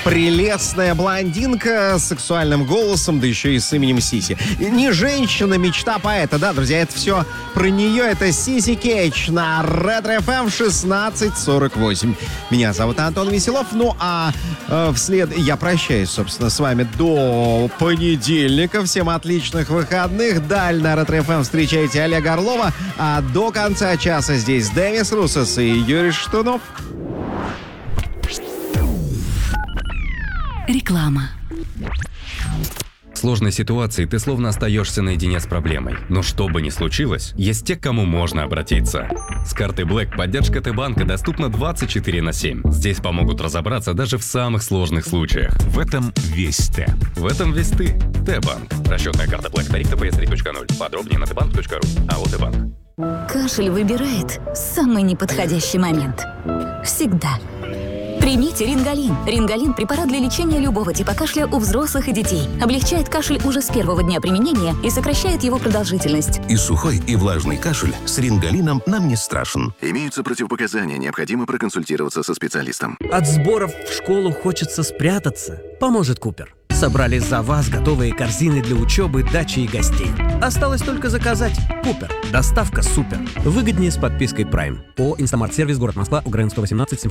Прелестная блондинка с сексуальным голосом, да еще и с именем Сиси. Не женщина, мечта поэта, да, друзья, это все про нее. Это Сиси Кейдж на Ретро-ФМ 16:48. Меня зовут Антон Веселов, ну а я прощаюсь, собственно, с вами до понедельника. Всем отличных выходных. Далее на Ретро-ФМ встречайте Олега Орлова, а до конца часа здесь Демис Руссос и Юрий Штунов. Реклама. В сложной ситуации ты словно остаешься наедине с проблемой. Но что бы ни случилось, есть те, к кому можно обратиться. С карты Black поддержка Т-банка доступна 24/7. Здесь помогут разобраться даже в самых сложных случаях. В этом весь Т. В этом весь ты. Т-банк. Расчетная карта Black. Тариф TPS 3.0. Подробнее на tbank.ru. АО Т-банк. Кашель выбирает самый неподходящий момент. Всегда. Примите Рингалин. Рингалин – препарат для лечения любого типа кашля у взрослых и детей. Облегчает кашель уже с первого дня применения и сокращает его продолжительность. И сухой, и влажный кашель с Рингалином нам не страшен. Имеются противопоказания, необходимо проконсультироваться со специалистом. От сборов в школу хочется спрятаться. Поможет Купер. Собрали за вас готовые корзины для учебы, дачи и гостей. Осталось только заказать. Купер. Доставка супер. Выгоднее с подпиской Prime. ООО «Инстамарт-сервис», город Москва, УГРН-118,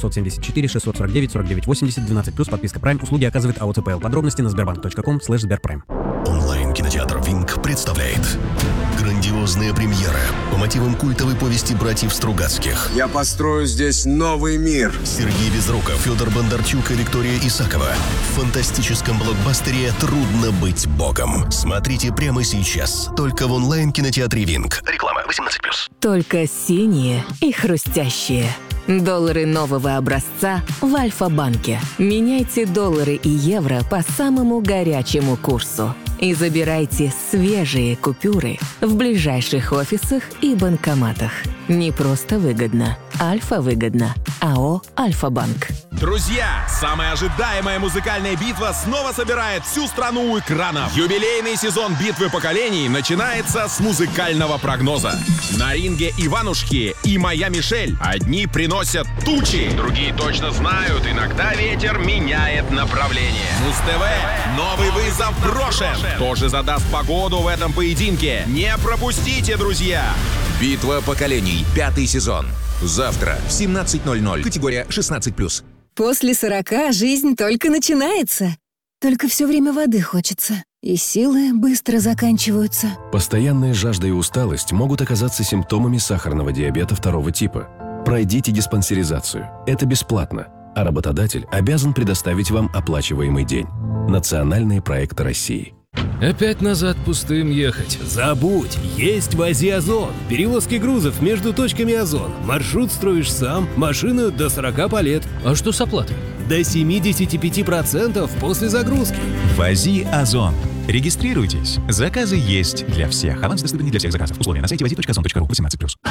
774 649 49 80 12+, подписка Prime. Услуги оказывает АО ЦПЛ. Подробности на sberbank.com/sberprime. Онлайн-кинотеатр «Винг» представляет грандиозная премьера по мотивам культовой повести братьев Стругацких. Я построю здесь новый мир. Сергей Безруков, Федор Бондарчук и Виктория Исакова. В фантастическом блокбастере «Трудно быть богом». Смотрите прямо сейчас. Только в онлайн-кинотеатре «Винг». Реклама 18+. Только синие и хрустящие. Доллары нового образца в Альфа-банке. Меняйте доллары и евро по самому горячему курсу. И забирайте свежие купюры в ближайших офисах и банкоматах. Не просто выгодно. Альфа-выгодно. АО «Альфа-банк». Друзья, самая ожидаемая музыкальная битва снова собирает всю страну у экранов. Юбилейный сезон битвы поколений начинается с музыкального прогноза. На ринге Иванушки и моя Мишель. Одни приносят тучи, другие точно знают, иногда ветер меняет направление. Муз-ТВ, новый вызов брошен. Кто же задаст погоду в этом поединке? Не пропустите, друзья! Битва поколений. 5-й сезон. Завтра в 17:00. Категория 16+. После 40 жизнь только начинается. Только все время воды хочется. И силы быстро заканчиваются. Постоянная жажда и усталость могут оказаться симптомами сахарного диабета 2 типа. Пройдите диспансеризацию. Это бесплатно. А работодатель обязан предоставить вам оплачиваемый день. Национальные проекты России. Опять назад пустым ехать? Забудь, есть в Азии Озон. Перевозки грузов между точками Озон. Маршрут строишь сам, машину до 40 по лет. А что с оплатой? До 75% после загрузки. В Азии Озон. Регистрируйтесь. Заказы есть для всех. Аванс доступен не для всех заказов. Условия на сайте vazi.ozon.ru. 18+.